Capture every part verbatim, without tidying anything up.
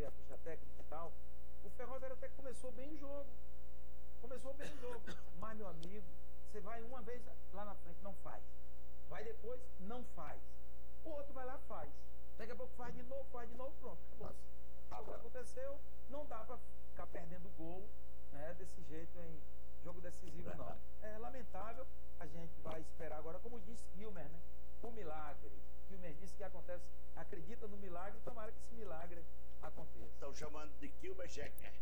ver a ficha técnica e tal, o Ferroviário até começou bem o jogo. Começou bem o jogo. Mas, meu amigo, você vai uma vez lá na frente, não faz. Vai depois, não faz. O outro vai lá, faz. Daqui a pouco faz de novo, faz de novo, pronto, acabou. O que aconteceu, não dá para ficar perdendo gol, né, desse jeito em jogo decisivo, não. É lamentável, a gente vai esperar agora, como disse Kilmer, né? O milagre. Kilmer disse que acontece, acredita no milagre, tomara que esse milagre aconteça. Estão chamando de Kilmer Checker.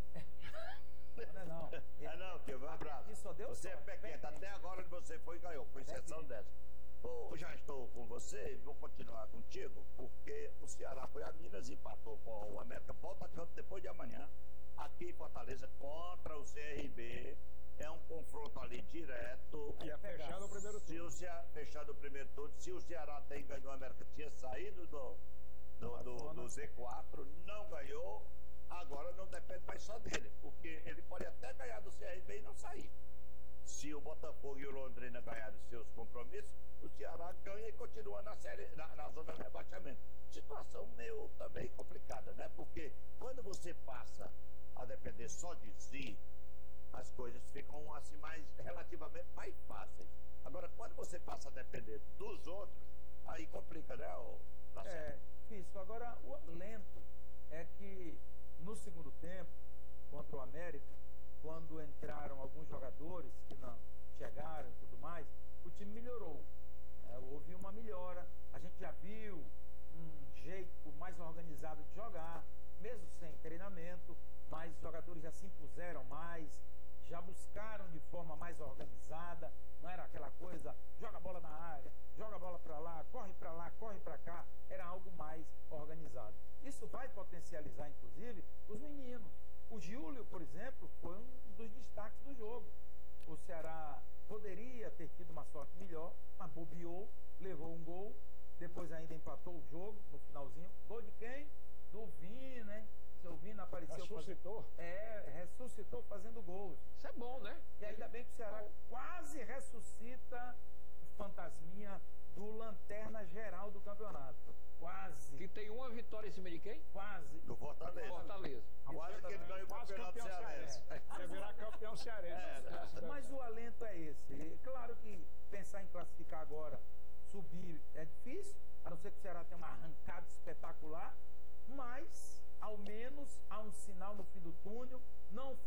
Não é não. Ele, é não, Kilmer, um abraço. Só deu você sorte, é pequeno, até agora onde você foi ganhou, com exceção dessa. Bom, já estou com você, vou continuar contigo, porque o Ceará foi a Minas e empatou com o América. Volta a campo depois de amanhã, aqui em Fortaleza, contra o C R B. É um confronto ali direto. E é fechado o primeiro turno. Se o Ceará, fechado o primeiro turno, se o Ceará tem ganhado o América, tinha saído do, do, do, do Z quatro, não ganhou, agora não depende mais só dele, porque ele pode até ganhar do C R B e não sair. Se o Botafogo e o Londrina ganharem seus compromissos, o Ceará ganha e continua na série, na, na zona de rebaixamento. Situação meio também complicada, né? Porque quando você passa a depender só de si, as coisas ficam assim mais, relativamente mais fáceis. Agora, quando você passa a depender dos outros, aí complica, né? O, é, isso. Agora, o alento é que no segundo tempo, contra o América, quando entraram alguns jogadores que não chegaram e tudo mais, o time melhorou. É, houve uma melhora. A gente já viu um jeito mais organizado de jogar, mesmo sem treinamento, mas os jogadores já se impuseram mais, já buscaram de forma mais organizada, não era aquela coisa, joga a bola na área, joga a bola para lá, corre para lá, corre para cá, era algo mais organizado. Isso vai potencializar, inclusive, os meninos. O Júlio, por exemplo, foi um dos destaques do jogo. O Ceará poderia ter tido uma sorte melhor, mas bobeou, levou um gol, depois ainda empatou o jogo no finalzinho. Gol de quem? Do Vina, né? O Vina apareceu. Ressuscitou? Faz... É, ressuscitou fazendo gols. Isso é bom, né? E ainda bem que o Ceará quase ressuscita o fantasminha do lanterna geral do campeonato. Quase. Que tem uma vitória em cima de quem? Quase. Do Fortaleza. Fortaleza. Quase que ele ganha o campeonato cearense. Quer virar campeão cearense. É, mas o alento é esse. E claro que pensar em classificar agora, subir, é difícil, a não ser que o Ceará tenha uma arrancada espetacular, mas ao menos há um sinal no fim do túnel. Não